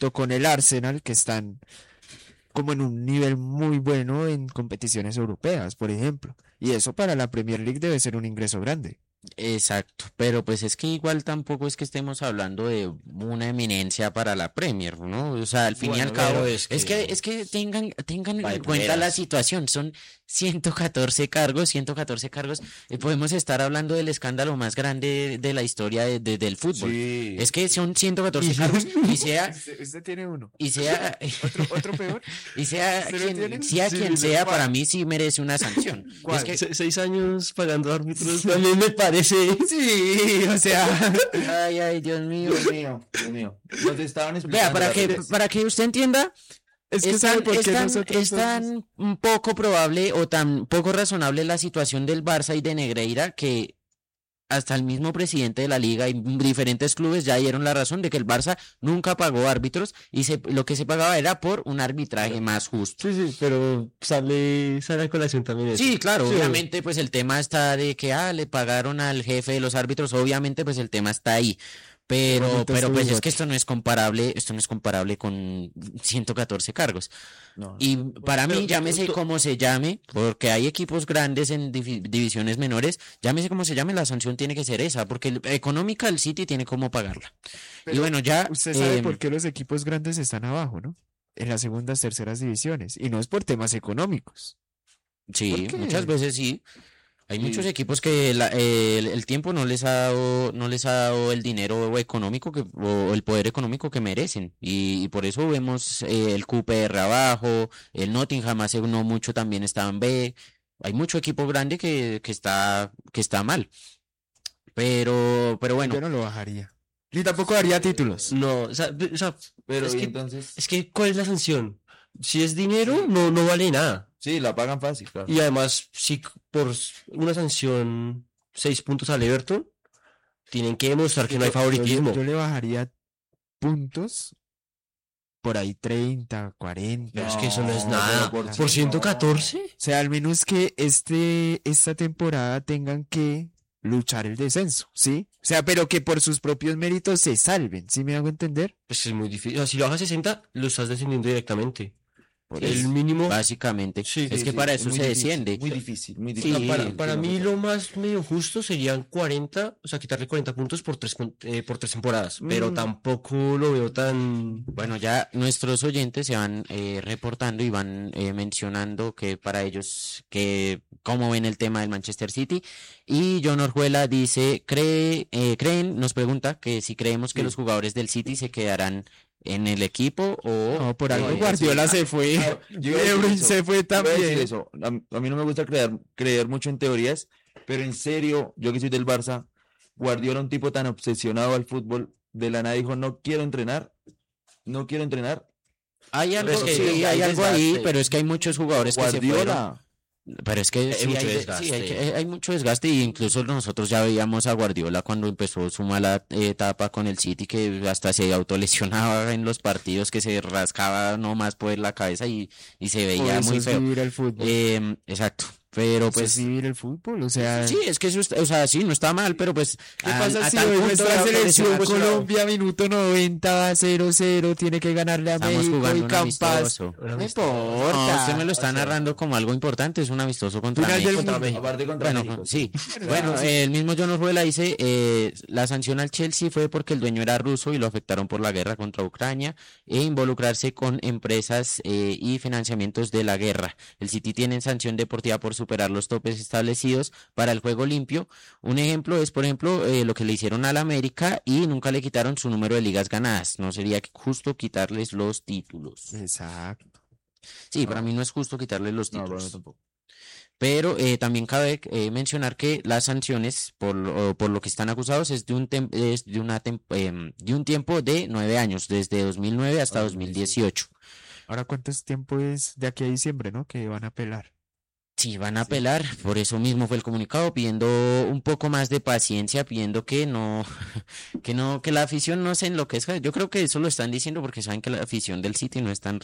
junto con el Arsenal, que están como en un nivel muy bueno en competiciones europeas, por ejemplo. Y eso para la Premier League debe ser un ingreso grande. Exacto, pero pues es que igual tampoco es que estemos hablando de una eminencia para la Premier, ¿no? O sea, al fin y al Bueno, cabo, pero es que tengan en cuenta palmeras. la situación, son 114 cargos, podemos estar hablando del escándalo más grande de la historia del fútbol. Sí. Es que son 114 cargos y sea, Usted tiene uno. y sea, ¿Otro peor? y sea ¿Se lo quien, tienen? sea Sí, quien ¿de sea, cuál? para mí sí merece una sanción. ¿Cuál? Es que 6 años pagando árbitros también me parece. Sí, o sea, ay, Dios mío. Dios mío. Nos estaban Vea, explicando. para que usted entienda, es que es sabe tan, por es qué tan, nosotros es tan poco probable o tan poco razonable la situación del Barça y de Negreira que hasta el mismo presidente de la liga y diferentes clubes ya dieron la razón de que el Barça nunca pagó árbitros y lo que se pagaba era por un arbitraje más justo. Sí, pero sale a colación también eso. Sí, claro, Sí, obviamente pues el tema está de que le pagaron al jefe de los árbitros, obviamente pues el tema está ahí. Pero pues es que esto no es comparable con 114 cargos. No, Y para mí, pero llámese como se llame, porque hay equipos grandes en divisiones menores, llámese como se llame, la sanción tiene que ser esa, porque económica el City tiene cómo pagarla. Y bueno, ya usted sabe por qué los equipos grandes están abajo, ¿no? En las segundas, terceras divisiones. Y no es por temas económicos. sí, ¿Por qué? muchas veces sí. Hay Sí. muchos equipos que el tiempo no les ha dado el dinero económico o el poder económico que merecen. Y por eso vemos el QPR abajo, el Nottingham hace no mucho también está en B. Hay mucho equipo grande que está mal. Pero bueno, Yo no lo bajaría. Ni tampoco daría títulos. No, o sea, Pero es y que, entonces. es que ¿cuál es la sanción? Si es dinero, no vale nada. Sí, la pagan fácil, claro. Y además, si por una sanción 6 puntos al Everton, tienen que demostrar que no hay favoritismo. Yo le bajaría puntos por ahí 30, 40. Pero es que eso no es No, nada. pero ¿Por 114? O sea, al menos que esta temporada tengan que luchar el descenso, ¿sí? O sea, pero que por sus propios méritos se salven, ¿sí me hago entender? Pues es muy difícil. O sea, si lo bajas a 60, lo estás descendiendo directamente. por El eso, mínimo. básicamente, Sí, es sí, que Sí, para es eso muy se difícil, desciende. Muy difícil, muy Sí, difícil. Para Sí, mí no, lo más medio justo serían 40, o sea, quitarle 40 puntos por 3 temporadas, pero tampoco lo veo tan... Bueno, ya nuestros oyentes se van reportando y van mencionando que para ellos, que cómo ven el tema del Manchester City. Y John Orjuela dice, nos pregunta que si creemos que los jugadores del City se quedarán en el equipo o... No, por algo no, Guardiola sí. se fue. Yo iba a decir De Bruyne eso, se fue Iba a decir también. eso. A mí no me gusta creer mucho en teorías, pero en serio, yo que soy del Barça, Guardiola, un tipo tan obsesionado al fútbol, de la nada dijo, no quiero entrenar. Hay algo, Pero es que sí, hay hay algo ahí, desgaste. pero es que hay muchos jugadores que se fueron. Guardiola, Pero es que sí, mucho sí, desgaste. hay mucho desgaste y incluso nosotros ya veíamos a Guardiola cuando empezó su mala etapa con el City que hasta se autolesionaba en los partidos, que se rascaba nomás por la cabeza y se Por veía eso muy es feo. vivir el fútbol. Exacto, pero Eso es pues vivir el fútbol, o sea, sí, es que eso, o sea, sí, no está mal, pero pues ¿qué pasa si tal hoy punto nuestra de selección autolesionarse, Colombia, minuto 90, va 0-0, tiene que ganarle a estamos México jugando y un Campas? amistoso. No No, importa. usted me lo está narrando como algo importante, es un amistoso contra Final del México. mundo. aparte contra Bueno, México. sí. Bueno, el mismo John Orjuela dice, la sanción al Chelsea fue porque el dueño era ruso y lo afectaron por la guerra contra Ucrania e involucrarse con empresas y financiamientos de la guerra. El City tiene sanción deportiva por superar los topes establecidos para el juego limpio. Un ejemplo es, por ejemplo, lo que le hicieron al América y nunca le quitaron su número de ligas ganadas. No sería justo quitarles los títulos. Exacto. Sí, para mí no es justo quitarles los No, para mí títulos. tampoco. Pero también cabe mencionar que las sanciones por lo que están acusados es de un tiempo de 9 años, desde 2009 hasta 2018. Ahora, ¿cuánto tiempo es de aquí a diciembre, no? Que van a apelar. Sí, van a apelar, por eso mismo fue el comunicado, pidiendo un poco más de paciencia, pidiendo que no, que la afición no se enloquezca. Yo creo que eso lo están diciendo porque saben que la afición del City no es tan